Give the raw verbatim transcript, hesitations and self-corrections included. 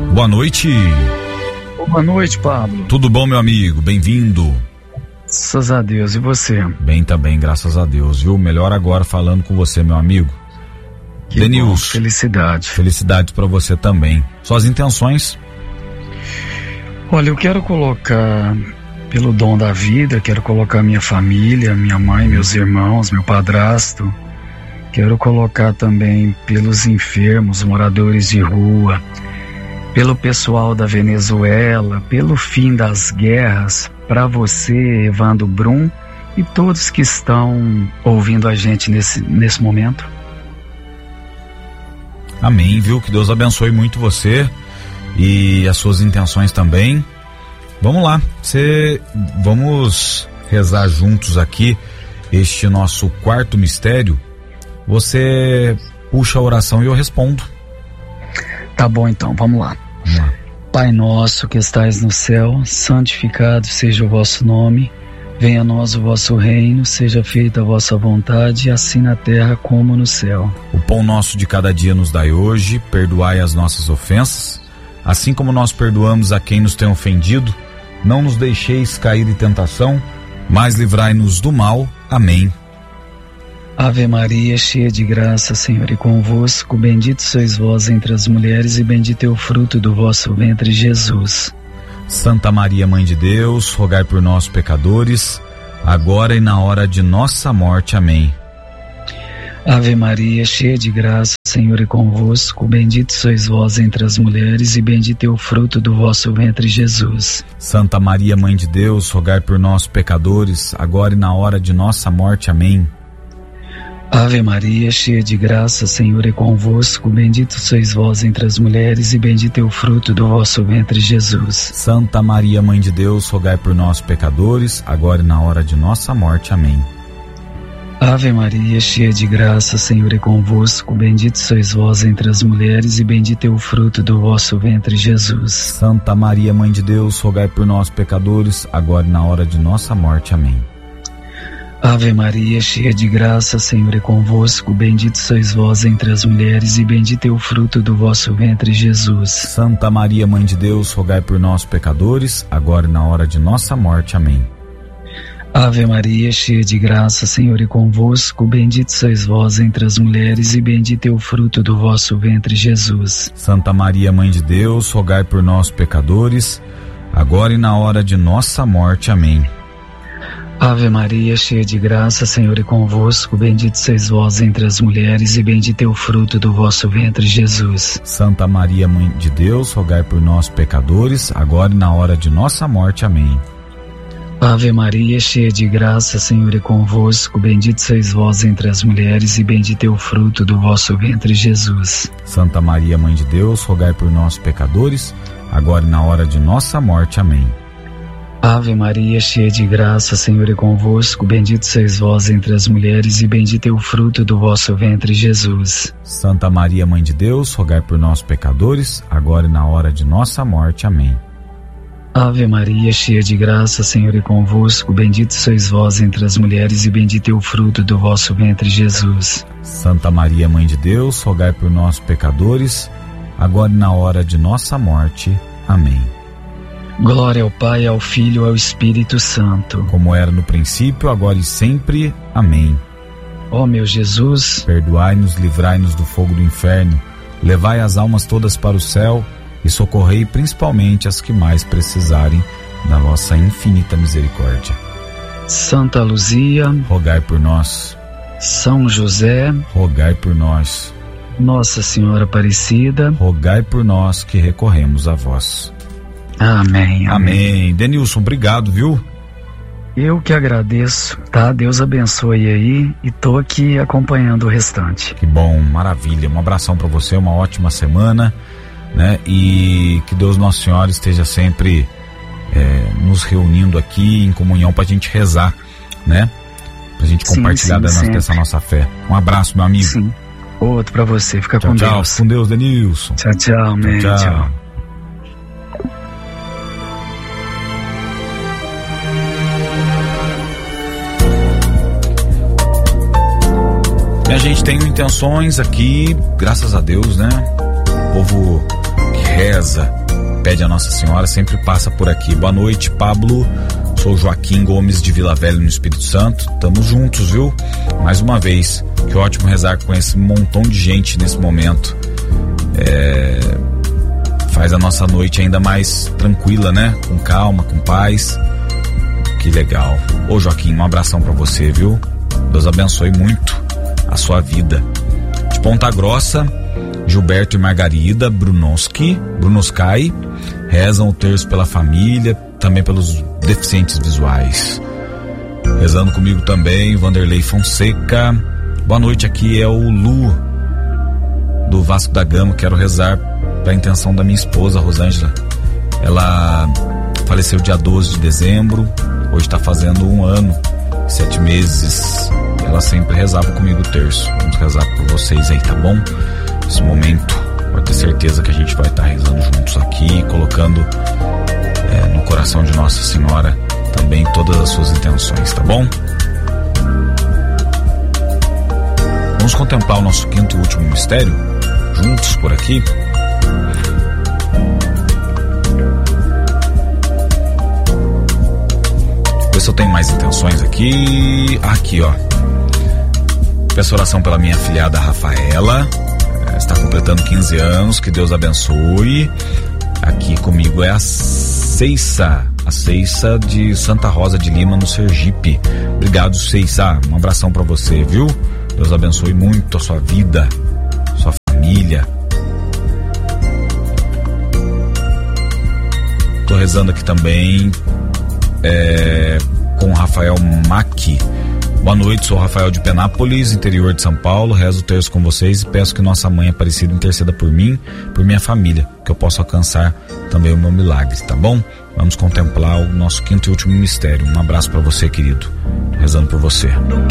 Boa noite. Boa noite, Pablo. Tudo bom, meu amigo? Bem-vindo. Graças a Deus, e você? Bem também, graças a Deus, viu? Melhor agora falando com você, meu amigo. Que Denilson. bom, felicidade. Felicidades pra você também. Suas intenções? Olha, eu quero colocar, pelo dom da vida, quero colocar minha família, minha mãe, meus irmãos, meu padrasto. Quero colocar também pelos enfermos, moradores de rua, pelo pessoal da Venezuela, pelo fim das guerras, para você, Evandro Brum, e todos que estão ouvindo a gente nesse, nesse momento. Amém, viu? Que Deus abençoe muito você e as suas intenções também. Vamos lá, você, vamos rezar juntos aqui este nosso quarto mistério. Você puxa a oração e eu respondo. Tá bom, então, vamos lá. Vamos lá. Pai nosso que estais no céu, santificado seja o vosso nome. Venha a nós o vosso reino, seja feita a vossa vontade, assim na terra como no céu. O pão nosso de cada dia nos dai hoje, perdoai as nossas ofensas, assim como nós perdoamos a quem nos tem ofendido. Não nos deixeis cair em tentação, mas livrai-nos do mal. Amém. Ave Maria, cheia de graça, Senhor é convosco, bendito sois vós entre as mulheres e bendito é o fruto do vosso ventre, Jesus. Santa Maria, Mãe de Deus, rogai por nós pecadores, agora e na hora de nossa morte. Amém. Ave Maria, cheia de graça, Senhor é convosco, bendito sois vós entre as mulheres e bendito é o fruto do vosso ventre, Jesus. Santa Maria, Mãe de Deus, rogai por nós pecadores, agora e na hora de nossa morte. Amém. Ave Maria, cheia de graça, Senhor é convosco, bendito sois vós entre as mulheres e bendito é o fruto do vosso ventre, Jesus. Santa Maria, Mãe de Deus, rogai por nós pecadores, agora e na hora de nossa morte. Amém. Ave Maria, cheia de graça, Senhor é convosco, bendito sois vós entre as mulheres e bendito é o fruto do vosso ventre, Jesus. Santa Maria, Mãe de Deus, rogai por nós pecadores, agora e na hora de nossa morte. Amém. Ave Maria, cheia de graça, Senhor é convosco, bendito sois vós entre as mulheres e bendito é o fruto do vosso ventre, Jesus. Santa Maria, Mãe de Deus, rogai por nós pecadores, agora e na hora de nossa morte. Amém. Ave Maria, cheia de graça, Senhor é convosco, bendito sois vós entre as mulheres e bendito é o fruto do vosso ventre, Jesus. Santa Maria, Mãe de Deus, rogai por nós pecadores, agora e na hora de nossa morte. Amém. Ave Maria, cheia de graça, Senhor é convosco, bendito sois vós entre as mulheres e bendito é o fruto do vosso ventre, Jesus. Santa Maria, Mãe de Deus, rogai por nós pecadores, agora e na hora de nossa morte. Amém. Ave Maria, cheia de graça, Senhor é convosco, bendito sois vós entre as mulheres e bendito é o fruto do vosso ventre, Jesus. Santa Maria, Mãe de Deus, rogai por nós pecadores, agora e na hora de nossa morte. Amém. Ave Maria, cheia de graça, Senhor é convosco, bendito sois vós entre as mulheres e bendito é o fruto do vosso ventre, Jesus. Santa Maria, Mãe de Deus, rogai por nós pecadores, agora e na hora de nossa morte. Amém. Ave Maria, cheia de graça, Senhor é convosco, bendito sois vós entre as mulheres e bendito é o fruto do vosso ventre, Jesus. Santa Maria, Mãe de Deus, rogai por nós pecadores, agora e na hora de nossa morte. Amém. Glória ao Pai, ao Filho e ao Espírito Santo. Como era no princípio, agora e sempre. Amém. Ó meu Jesus, perdoai-nos, livrai-nos do fogo do inferno, levai as almas todas para o céu e socorrei principalmente as que mais precisarem da vossa infinita misericórdia. Santa Luzia, rogai por nós. São José, rogai por nós. Nossa Senhora Aparecida, rogai por nós que recorremos a vós. Amém, amém. Amém. Denilson, obrigado, viu? Eu que agradeço, tá? Deus abençoe aí e tô aqui acompanhando o restante. Que bom, maravilha. Um abração para você, uma ótima semana, né? E que Deus Nosso Senhor esteja sempre é, nos reunindo aqui em comunhão pra gente rezar, né? Pra gente sim, compartilhar sim, da nossa, dessa nossa fé. Um abraço, meu amigo. Sim. Outro pra você, fica tchau, com tchau. Deus. Com Deus, Denilson. Tchau, tchau, amém. Tchau, tchau. tchau. E a gente tem intenções aqui, graças a Deus, né? O povo que reza, pede a Nossa Senhora, sempre passa por aqui. Boa noite, Pablo. Sou Joaquim Gomes de Vila Velha, no Espírito Santo. Tamo juntos, viu? Mais uma vez, que ótimo rezar com esse montão de gente nesse momento. É... Faz a nossa noite ainda mais tranquila, né? Com calma, com paz. Que legal. Ô Joaquim, um abração pra você, viu? Deus abençoe muito a sua vida. De Ponta Grossa, Gilberto e Margarida Brunoski, Brunoskai, rezam o terço pela família, também pelos deficientes visuais. Rezando comigo também, Vanderlei Fonseca. Boa noite, aqui é o Lu, do Vasco da Gama. Quero rezar para a intenção da minha esposa, Rosângela. Ela faleceu dia doze de dezembro, hoje está fazendo um ano, sete meses. Ela sempre rezava comigo o terço. Vamos rezar por vocês aí, tá bom? Nesse momento, pode ter certeza que a gente vai estar tá rezando juntos aqui, colocando é, no coração de Nossa Senhora também todas as suas intenções, tá bom? Vamos contemplar o nosso quinto e último mistério juntos por aqui. Ver se eu tenho mais intenções aqui. Aqui, ó. Peço oração pela minha afilhada Rafaela, está completando quinze anos, que Deus abençoe. Aqui comigo é a Ceissa, a Ceissa de Santa Rosa de Lima, no Sergipe. Obrigado, Ceissa, um abração pra você, viu? Deus abençoe muito a sua vida, sua família. Tô rezando aqui também é, com o Rafael Mack. Boa noite, sou Rafael de Penápolis, interior de São Paulo. Rezo o terço com vocês e peço que Nossa Mãe Aparecida interceda por mim, por minha família, que eu possa alcançar também o meu milagre, tá bom? Vamos contemplar o nosso quinto e último mistério. Um abraço para você, querido. Tô rezando por você.